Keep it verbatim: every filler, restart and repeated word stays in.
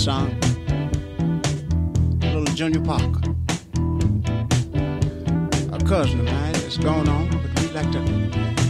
song. Little Junior Parker. A cousin of mine is going on, but we like to